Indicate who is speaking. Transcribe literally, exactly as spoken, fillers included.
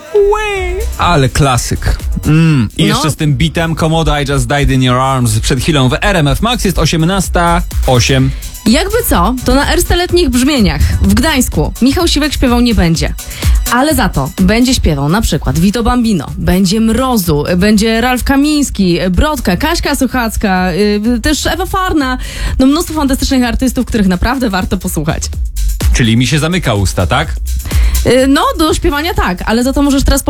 Speaker 1: Ue, ale klasyk. Mm. I jeszcze
Speaker 2: No.
Speaker 1: z tym bitem Komodo I Just Died in Your Arms przed chwilą w R M F Max. Jest osiemnasta osiem.
Speaker 2: Jakby co, to na ersteletnich brzmieniach w Gdańsku Michał Siwek śpiewał nie będzie. Ale za to będzie śpiewał na przykład Vito Bambino, będzie Mrozu, będzie Ralf Kamiński, Brodka, Kaśka Suchacka, yy, też Ewa Farna. No mnóstwo fantastycznych artystów, których naprawdę warto posłuchać.
Speaker 1: Czyli mi się zamyka usta, tak?
Speaker 2: Yy, no, do śpiewania tak, ale za to możesz teraz